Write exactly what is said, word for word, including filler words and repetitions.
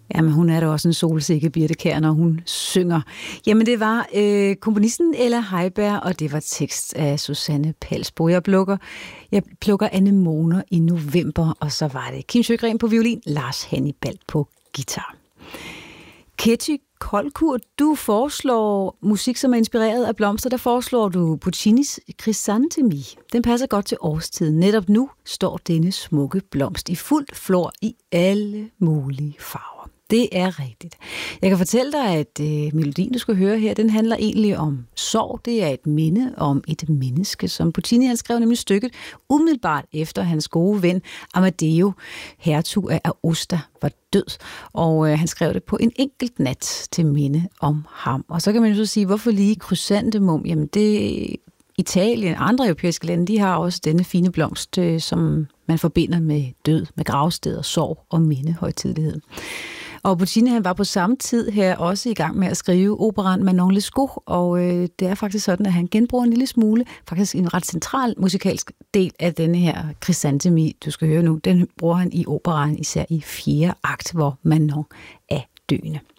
Jamen, hun er da også en solsikke, Birthe Kjær, når hun synger. Jamen, det var øh, komponisten Ella Heiberg, og det var tekst af Susanne Palsbo. Jeg plukker, jeg plukker anemoner i november, og så var det Kim Sjøgren på violin, Lars Hannibal på guitar. Ketty Koldkur, du foreslår musik, som er inspireret af blomster. Der foreslår du Puccinis Crisantemi. Den passer godt til årstiden. Netop nu står denne smukke blomst i fuldt flor i alle mulige farver. Det er rigtigt. Jeg kan fortælle dig, at øh, melodien, du skal høre her, den handler egentlig om sorg. Det er et minde om et menneske, som Puccini han skrev nemlig stykket umiddelbart efter hans gode ven Amadeo, hertug af Aosta, var død. Og øh, han skrev det på en enkelt nat til minde om ham. Og så kan man jo så sige, hvorfor lige krysantemum? Jamen det Italien, andre europæiske lande, de har også denne fine blomst, øh, som man forbinder med død, med gravsteder, sorg og mindehøjtidelighed. Og Puccini han var på samme tid her også i gang med at skrive operaen Manon Lescaut, og øh, det er faktisk sådan, at han genbruger en lille smule, faktisk en ret central musikalsk del af denne her Crisantemi, du skal høre nu, den bruger han i operaen især i fjerde akt, hvor Manon er døende.